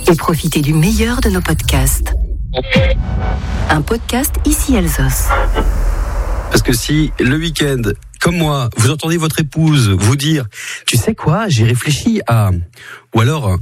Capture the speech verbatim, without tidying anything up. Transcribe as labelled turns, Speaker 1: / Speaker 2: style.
Speaker 1: et profitez du meilleur de nos podcasts. Un podcast Ici Alsos.
Speaker 2: Parce que si le week-end, comme moi, vous entendez votre épouse vous dire « Tu sais quoi, j'ai réfléchi à... » ou alors